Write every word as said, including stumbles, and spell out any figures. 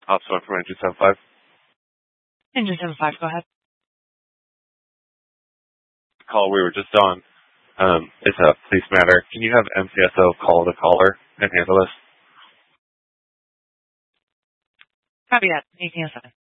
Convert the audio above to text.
Officer from Engine seven five. Engine seven five, go ahead. Call we were just on. Um, it's a police matter. Can you have M C S O call the caller and handle this? Copy that. eighteen oh seven.